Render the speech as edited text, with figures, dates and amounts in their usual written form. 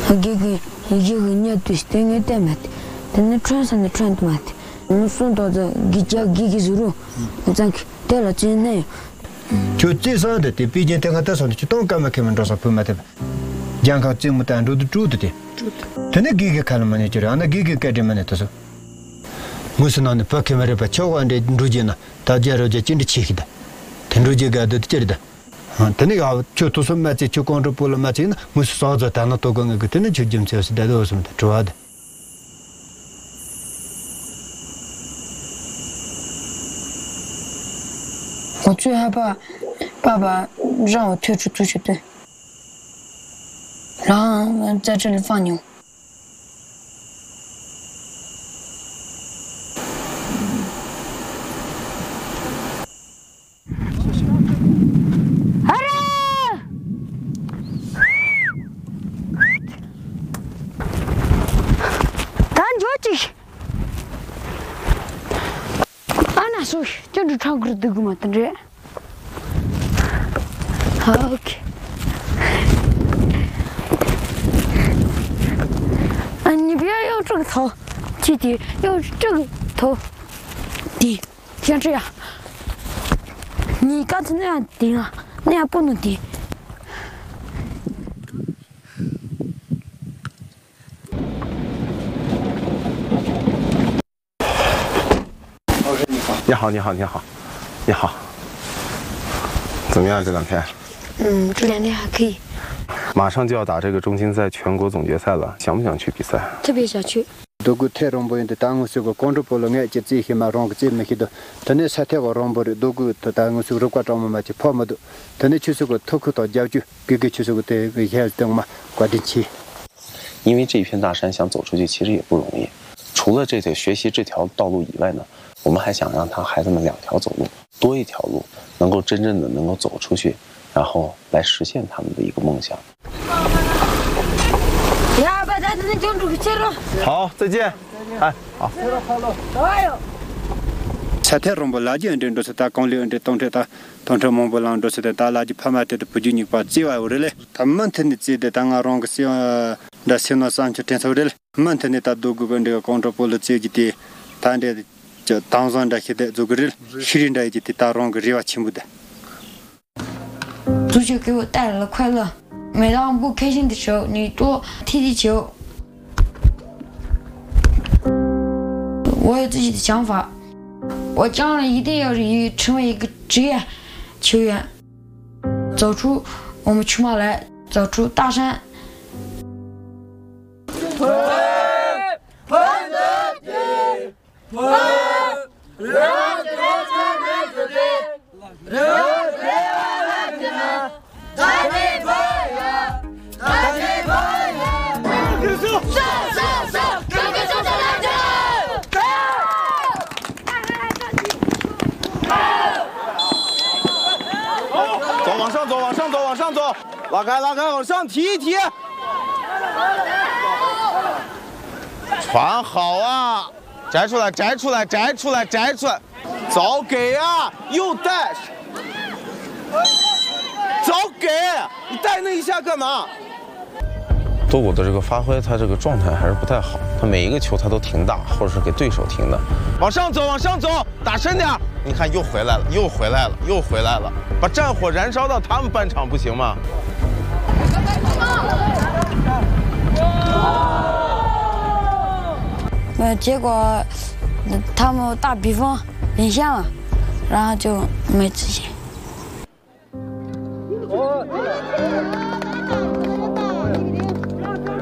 이게 그냥 뒤스팅에 때문에 근데 트랜스는 트랜드마트 무슨 도저 기기즈로 그냥 때려 지네 저지서데 비진 때가서 똥까마 캐면서 보면데 장가 지무단 로드 주드데 근데 기기 칼만이 저라 안 기기 까데만에 떠서 무슨 안 파케메레 바초한데 루지나 다자로제 진짜 치기다 텐루지가 되지다 근데 저도 som마치 초콘로 폴마치나 무슨 사자 다나 또건 그때는 좀 쳐서 되도록 좋아다 我最害怕爸爸让我退出足球队，然后在这里放牛。就是唱歌的嘛，等着。好 ，OK。啊，你不要用这个头去顶，用这个头顶，像这样。你刚才那样顶啊，那样不能顶。 你好，你好，你好，你好，怎么样这2天？ 这2天还可以。 马上就要打这个中青赛全国总决赛了，想不想去比赛？ 特别想去。 如果太容易的当我是个公主不能爱接这些嘛，让个这么些的，但是3天我让不的，如果他当我是如果专门嘛去跑么的，但是就是个脱口到教具，个就是个对个些等嘛，挂的起。 因为这片大山想走出去其实也不容易，除了这个学习这条道路以外呢。 我们还想让孩子们2条走路，多一条路，能够真正的能够走出去，然后来实现他们的一个梦想。好，再见。哎，好。 3天容不垃圾人都是打公里的，动车蒙不浪都是打垃圾拍卖的不就你把计划我的嘞，他们天的记得当俺让个小的小那3天手的嘞，们天的打多个跟这个公车坡的自己的，他的。 저 당선다 해대 조그를 실인다 이제 따라온 거 리와 친구들 足球给我带来了快乐。每当不开心的时候，你多踢踢球。我有自己的想法，我将来一定要成为一个职业球员，走出我们曲马来，走出大山。 往上走，拉开，往上提一提。传好啊！摘出来，早给啊！又带，早给！你带那一下干嘛？多谷的这个发挥，他这个状态还是不太好。他每一个球他都停打，或者是给对手停的。往上走，打深点。你看又回来了，把战火燃烧到他们半场不行吗？ 结果他们大比分领先了，然后就没自信。